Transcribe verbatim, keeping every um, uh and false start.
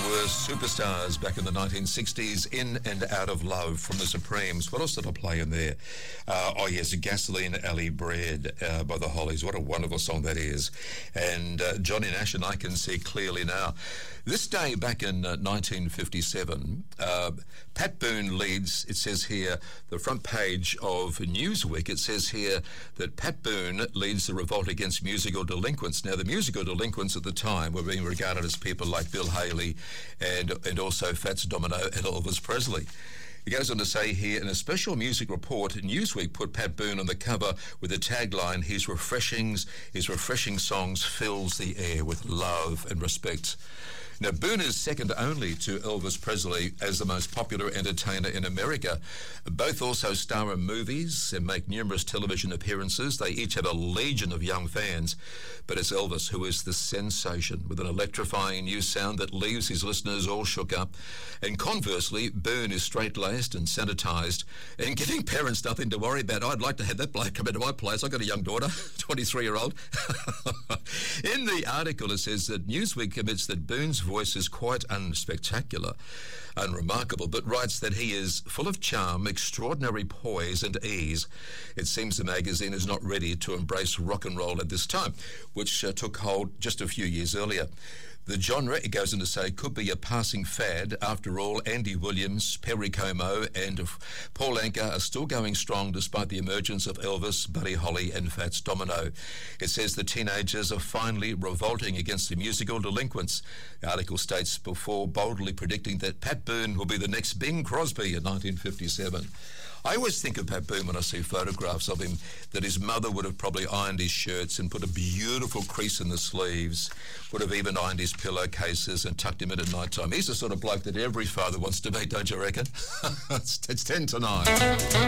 were superstars back in the nineteen sixties, In and Out of Love from the Supremes. What else did I play in there? Uh, oh, yes, Gasoline Alley Bread uh, by the Hollies. What a wonderful song that is. And uh, Johnny Nash, and I Can See Clearly Now. This day back in uh, nineteen fifty-seven, uh, Pat Boone leads, it says here, the front page of Newsweek, it says here that Pat Boone leads the revolt against musical delinquents. Now, the musical delinquents at the time were being regarded as people like Bill Haley and, and also Fats Domino and Elvis Presley. He goes on to say here, in a special music report, Newsweek put Pat Boone on the cover with the tagline, his refreshing, his refreshing songs fills the air with love and respect. Now, Boone is second only to Elvis Presley as the most popular entertainer in America. Both also star in movies and make numerous television appearances. They each have a legion of young fans, but it's Elvis who is the sensation with an electrifying new sound that leaves his listeners all shook up. And conversely, Boone is straight-laced and sanitised and giving parents nothing to worry about. I'd like to have that bloke come into my place. I've got a young daughter, twenty-three-year-old. In the article, it says that Newsweek admits that Boone's voice is quite unspectacular, unremarkable, but writes that he is full of charm, extraordinary poise and ease. It seems the magazine is not ready to embrace rock and roll at this time, which uh, took hold just a few years earlier. The genre, it goes on to say, could be a passing fad. After all, Andy Williams, Perry Como and Paul Anka are still going strong despite the emergence of Elvis, Buddy Holly and Fats Domino. It says the teenagers are finally revolting against the musical delinquents. The article states before boldly predicting that Pat Boone will be the next Bing Crosby in nineteen fifty-seven. I always think of Pat Boone when I see photographs of him, that his mother would have probably ironed his shirts and put a beautiful crease in the sleeves, would have even ironed his pillowcases and tucked him in at night time. He's the sort of bloke that every father wants to be, don't you reckon? it's, it's ten to nine.